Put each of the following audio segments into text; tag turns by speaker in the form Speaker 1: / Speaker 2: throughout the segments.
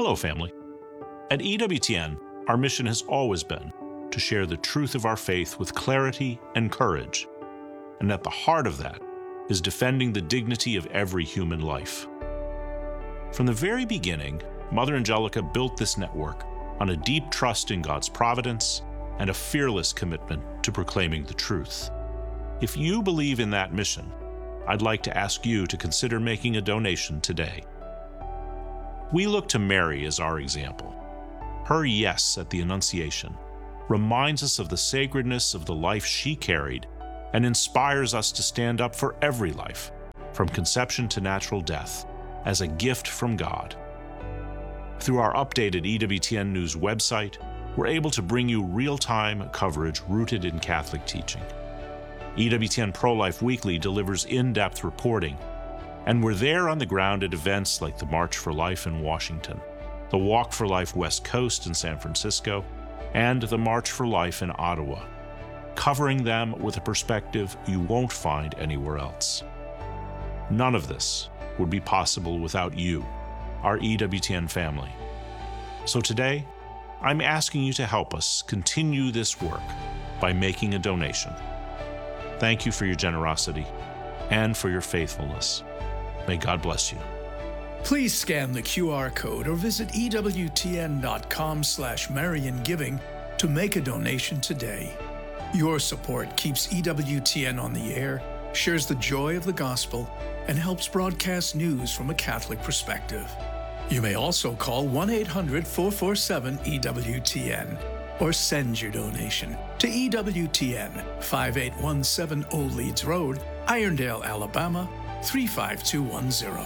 Speaker 1: Hello, family. At EWTN, our mission has always been to share the truth of our faith with clarity and courage. And at the heart of that is defending the dignity of every human life. From the very beginning, Mother Angelica built this network on a deep trust in God's providence and a fearless commitment to proclaiming the truth. If you believe in that mission, I'd like to ask you to consider making a donation today. We look to Mary as our example. Her yes at the Annunciation reminds us of the sacredness of the life she carried and inspires us to stand up for every life, from conception to natural death, as a gift from God. Through our updated EWTN News website, we're able to bring you real-time coverage rooted in Catholic teaching. EWTN Pro-Life Weekly delivers in-depth reporting, and we're there on the ground at events like the March for Life in Washington, the Walk for Life West Coast in San Francisco, and the March for Life in Ottawa, covering them with a perspective you won't find anywhere else. None of this would be possible without you, our EWTN family. So today, I'm asking you to help us continue this work by making a donation. Thank you for your generosity and for your faithfulness. May God bless you.
Speaker 2: Please scan the QR code or visit EWTN.com/MarianGiving to make a donation today. Your support keeps EWTN on the air, shares the joy of the gospel, and helps broadcast news from a Catholic perspective. You may also call 1-800-447-EWTN or send your donation to EWTN, 5817 Old Leeds Road, Irondale, Alabama, 35210.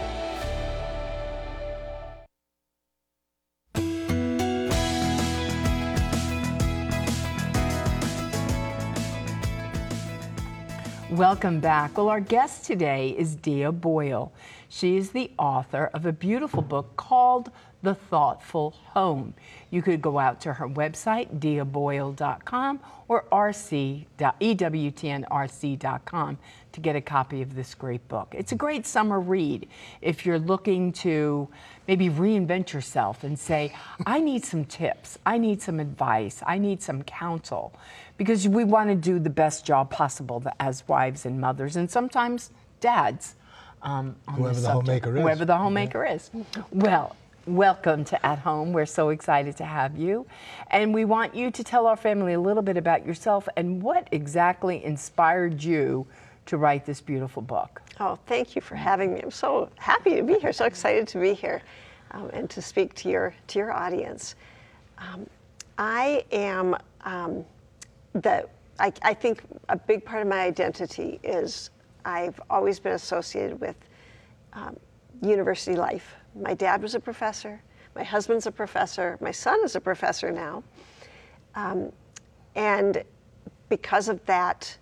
Speaker 3: Welcome back. Well, our guest today is Dia Boyle. She is the author of a beautiful book called The Thoughtful Home. You could go out to her website, diaboyle.com, or EWTNRC.com to get a copy of this great book. It's a great summer read if you're looking to maybe reinvent yourself and say, I need some tips, I need some advice, I need some counsel, because we want to do the best job possible as wives and mothers, and sometimes dads.
Speaker 4: Whoever the homemaker is.
Speaker 3: Whoever the homemaker is. Well, welcome to At Home. We're so excited to have you. And we want you to tell our family a little bit about yourself and what exactly inspired you to write this beautiful book.
Speaker 5: Oh, thank you for having me. I'm so happy to be here, so excited to be here and to speak to your audience. I am, I think a big part of my identity is I've always been associated with university life. My dad was a professor, my husband's a professor, my son is a professor now. And because of that,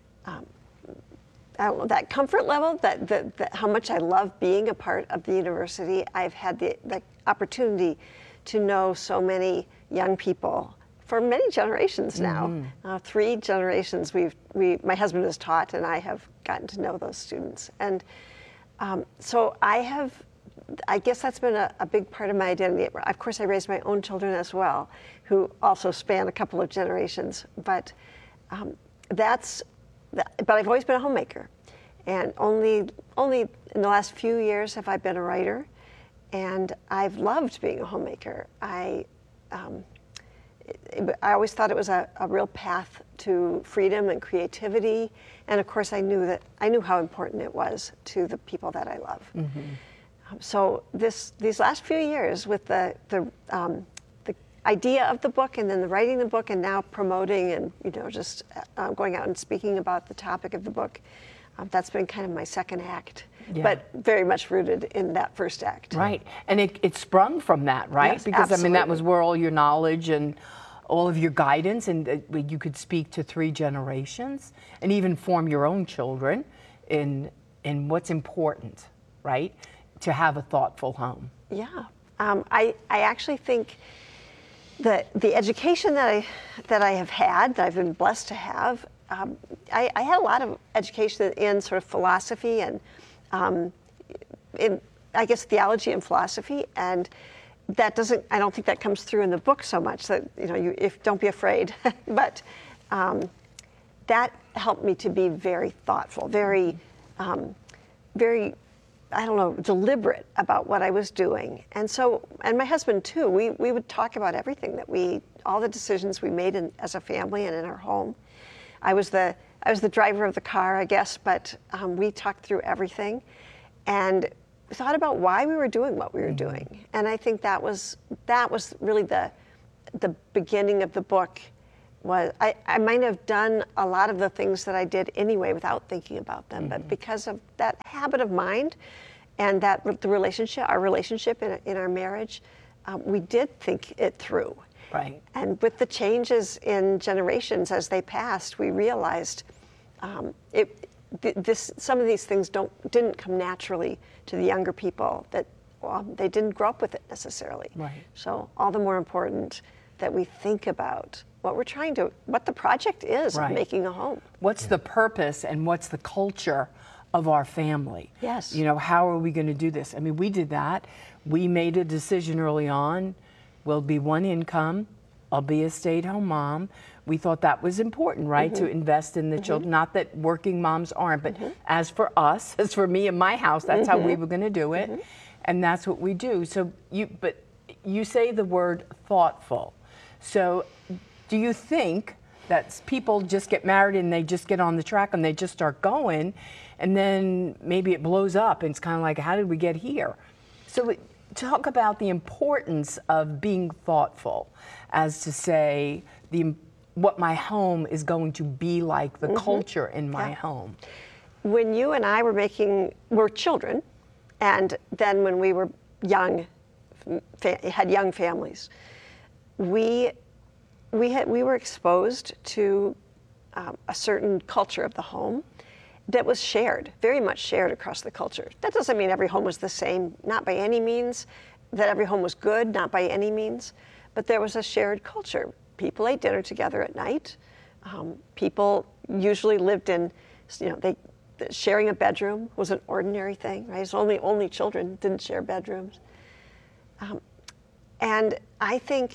Speaker 5: that comfort level, that how much I love being a part of the university, I've had the opportunity to know so many young people for many generations now.
Speaker 3: Mm-hmm.
Speaker 5: 3 generations my husband has taught, and I have gotten to know those students. And so I guess that's been a big part of my identity. Of course, I raised my own children as well, who also span a couple of generations. But but I've always been a homemaker, and only in the last few years have I been a writer, and I've loved being a homemaker. I always thought it was a real path to freedom and creativity, and of course I knew how important it was to the people that I love.
Speaker 3: Mm-hmm.
Speaker 5: So these last few years, with the idea of the book, and then the writing the book, and now promoting and just going out and speaking about the topic of the book, that's been kind of my second act, but very much rooted in that first act.
Speaker 3: Right, and it sprung from that, right?
Speaker 5: Yes,
Speaker 3: because
Speaker 5: absolutely.
Speaker 3: I mean that was where all your knowledge and all of your guidance, and you could speak to 3 generations, and even form your own children in what's important, right? To have a thoughtful home.
Speaker 5: Yeah, I actually think that the education that I have had, that I've been blessed to have, I had a lot of education in sort of philosophy and in, I guess, theology and philosophy, that doesn't, I don't think that comes through in the book so much, that, you know, don't be afraid. But that helped me to be very thoughtful, very, very, I don't know, deliberate about what I was doing. And so, and my husband too, we would talk about everything all the decisions we made as a family and in our home. I was the driver of the car, I guess, but we talked through everything and thought about why we were doing what we were doing. And I think that was really the beginning of the book. I might have done a lot of the things that I did anyway without thinking about them, but because of that habit of mind and that our relationship in our marriage, we did think it through.
Speaker 3: Right.
Speaker 5: And with the changes in generations as they passed, we realized some of these things didn't come naturally to the younger people, that they didn't grow up with it necessarily.
Speaker 3: Right.
Speaker 5: So all the more important that we think about what the project is of making a home.
Speaker 3: What's the purpose and what's the culture of our family?
Speaker 5: Yes.
Speaker 3: You know, how are we going to do this? I mean, we did that. We made a decision early on. We'll be one income. I'll be a stay-at-home mom. We thought that was important, right? To invest in the children. Not that working moms aren't, but as for us, as for me and my house, that's how we were going to do it. And that's what we do. So you say the word thoughtful. So do you think that people just get married and they just get on the track and they just start going, and then maybe it blows up and it's kind of like, how did we get here? So talk about the importance of being thoughtful, as to say what my home is going to be like, the culture in my home.
Speaker 5: When you and I were children, and then when we were young, had young families, we were exposed to a certain culture of the home that was shared, very much shared across the culture. That doesn't mean every home was the same, not by any means, that every home was good, not by any means, but there was a shared culture. People ate dinner together at night. People usually lived in, sharing a bedroom was an ordinary thing, right? It's only children didn't share bedrooms. And I think,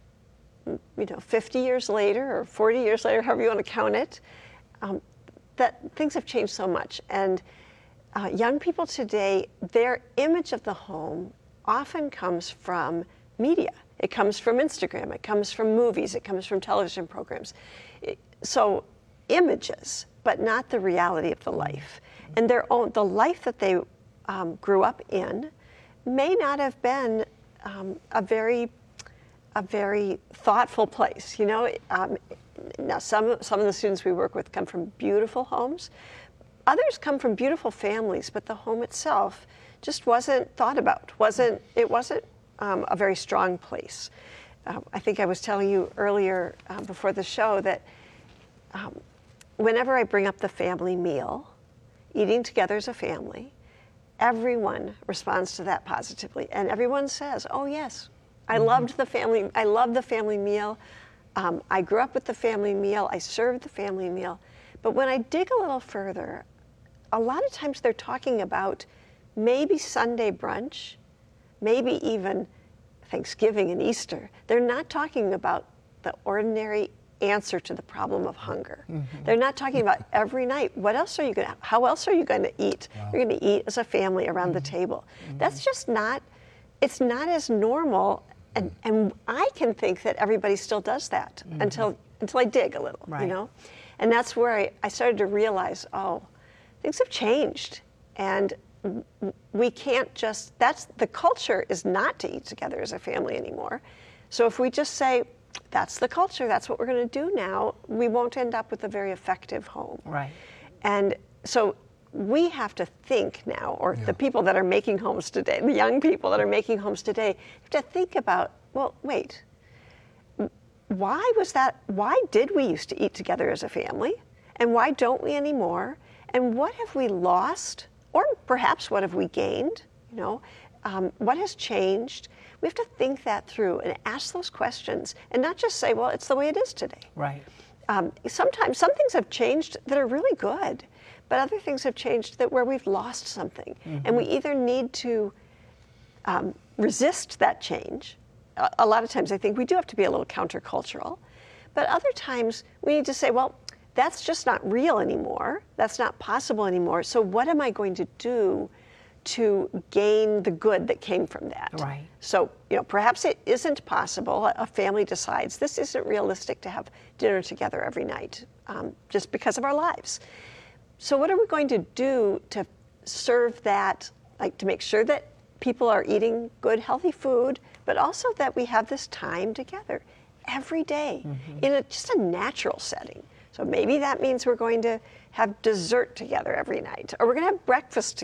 Speaker 5: 50 years later or 40 years later, however you want to count it, that things have changed so much. And young people today, their image of the home often comes from media. It comes from Instagram, it comes from movies, it comes from television programs. So images, but not the reality of the life. And the life that they grew up in may not have been a very thoughtful place. Now some of the students we work with come from beautiful homes. Others come from beautiful families, but the home itself just wasn't thought about. It wasn't a very strong place. I think I was telling you earlier before the show that whenever I bring up the family meal, eating together as a family, everyone responds to that positively, and everyone says, "Oh yes, I loved the family. I love the family meal. I grew up with the family meal. I served the family meal." But when I dig a little further, a lot of times they're talking about maybe Sunday brunch, maybe even Thanksgiving and Easter. They're not talking about the ordinary answer to the problem of hunger. They're not talking about every night. How else are you going to eat? Wow. You're going to eat as a family around the table. That's just not, it's not as normal. And I can think that everybody still does that until I dig a little, And that's where I started to realize, things have changed. And we can't the culture is not to eat together as a family anymore. So if we just say, that's the culture, that's what we're going to do now, we won't end up with a very effective home.
Speaker 3: Right.
Speaker 5: And so we have to think now, or the people that are making homes today, the young people that are making homes today, have to think about, well, wait, why did we used to eat together as a family? And why don't we anymore? And what have we lost? Or perhaps what have we gained? What has changed? We have to think that through and ask those questions and not just say, well, it's the way it is today.
Speaker 3: Right.
Speaker 5: Sometimes some things have changed that are really good, but other things have changed where we've lost something. And we either need to resist that change. A lot of times I think we do have to be a little countercultural, but other times we need to say, well, that's just not real anymore. That's not possible anymore. So what am I going to do to gain the good that came from that?
Speaker 3: Right.
Speaker 5: So, perhaps it isn't possible. A family decides this isn't realistic to have dinner together every night, just because of our lives. So what are we going to do to serve that, like to make sure that people are eating good, healthy food, but also that we have this time together every day in just a natural setting? So maybe that means we're going to have dessert together every night, or we're going to have breakfast